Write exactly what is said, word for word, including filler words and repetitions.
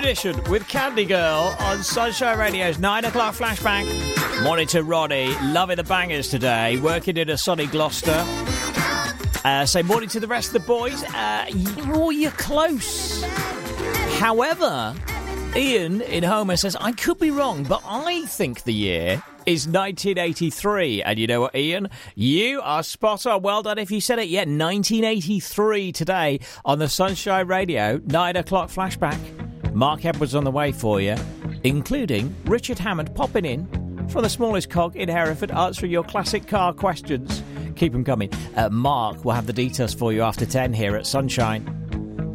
Edition with Candy Girl on Sunshine Radio's nine o'clock flashback. Morning to Ronnie, loving the bangers today, working in a sunny Gloucester. Uh, say morning to the rest of the boys. Uh, oh, you're close. However, Ian in Homer says, I could be wrong, but I think the year is nineteen eighty-three. And you know what, Ian? You are spot on. Well done if you said it. Yeah, nineteen eighty-three today on the Sunshine Radio nine o'clock flashback. Mark Edwards on the way for you, including Richard Hammond popping in from the smallest cog in Hereford, answering your classic car questions. Keep them coming. Uh, Mark will have the details for you after ten here at Sunshine.